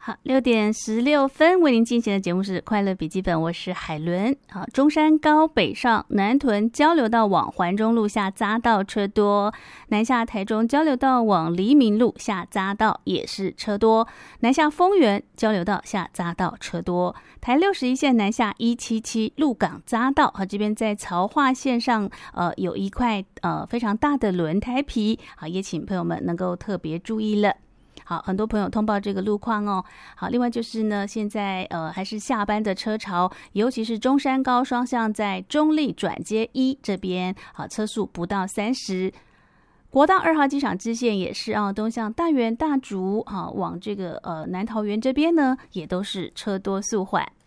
好，6:16为您进行的节目是快乐笔记本，我是海伦。好，中山高北上南屯交流道往环中路下匝道车多，南下台中交流道往黎明路下匝道也是车多，南下丰原交流道下匝道车多，台61线南下177鹿港匝道，这边在曹化线上有一块非常大的轮胎皮，好，也请朋友们能够特别注意了。好，很多朋友通报这个路况哦。好，另外就是呢，现在还是下班的车潮，尤其是中山高双向在中立转接1这边，好，车速不到30。国道2号机场支线也是东向大园大竹往这个南桃园这边呢，也都是车多速缓。